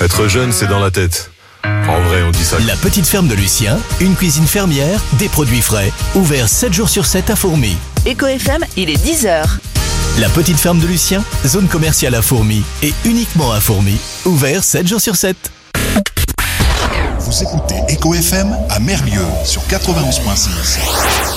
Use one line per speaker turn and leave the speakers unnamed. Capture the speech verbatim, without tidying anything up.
Être jeune, c'est dans la tête. En vrai, on dit ça.
La petite ferme de Lucien, une cuisine fermière, des produits frais, ouvert sept jours sur sept à Fourmies.
Éco F M, il est dix heures.
La petite ferme de Lucien, zone commerciale à Fourmies et uniquement à Fourmies, ouvert sept jours sur sept.
Vous écoutez Éco F M à Merlieu sur quatre-vingt-onze virgule six.